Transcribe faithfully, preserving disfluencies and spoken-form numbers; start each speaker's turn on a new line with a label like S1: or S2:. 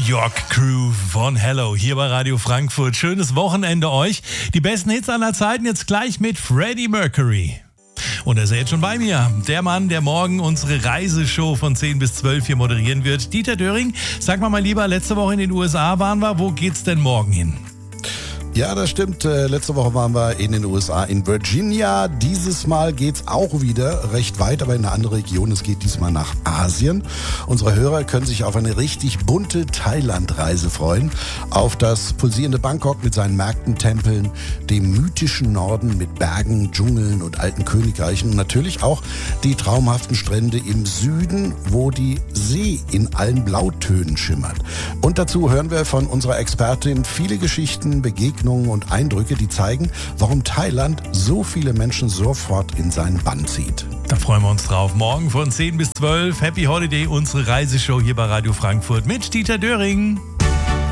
S1: York Crew von Hello hier bei Radio Frankfurt. Schönes Wochenende euch. Die besten Hits aller Zeiten jetzt gleich mit Freddie Mercury. Und er ist jetzt schon bei mir. Der Mann, der morgen unsere Reiseshow von zehn bis zwölf hier moderieren wird. Dieter Döring, sag mal mal lieber, letzte Woche in den U S A waren wir. Wo geht's denn morgen hin?
S2: Ja, das stimmt. Äh, letzte Woche waren wir in den U S A, in Virginia. Dieses Mal geht's auch wieder recht weit, aber in eine andere Region. Es geht diesmal nach Asien. Unsere Hörer können sich auf eine richtig bunte Thailand-Reise freuen. Auf das pulsierende Bangkok mit seinen Märkten, Tempeln, dem mythischen Norden mit Bergen, Dschungeln und alten Königreichen. Und natürlich auch die traumhaften Strände im Süden, wo die See in allen Blautönen schimmert. Und dazu hören wir von unserer Expertin viele Geschichten, Begegnungen und Eindrücke, die zeigen, warum Thailand so viele Menschen sofort in seinen Bann zieht.
S1: Da freuen wir uns drauf. Morgen von zehn bis zwölf. Happy Holiday, unsere Reiseshow hier bei Radio Frankfurt mit Dieter Döring.